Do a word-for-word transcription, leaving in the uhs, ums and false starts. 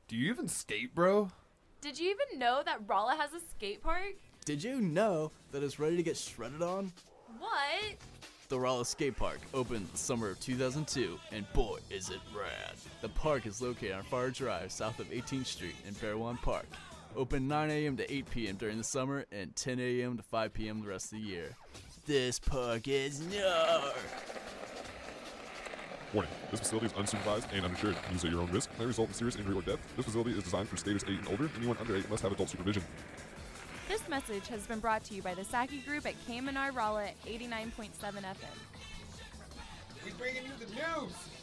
Do you even skate, bro? Did you even know that Rolla has a skate park? Did you know that it's ready to get shredded on? What? The Rolla Skate Park opened the summer of two thousand two, and boy is it rad. The park is located on Far Drive south of eighteenth street in Fairlawn Park. Open nine a.m. to eight p.m. during the summer and ten a.m. to five p.m. the rest of the year. This park is gnarly. Warning, this facility is unsupervised and uninsured. Use at your own risk may result in serious injury or death. This facility is designed for status eight and older. Anyone under eight must have adult supervision. This message has been brought to you by the Saki Group at K M N R Rolla at eighty-nine point seven F M. We bringing you the news.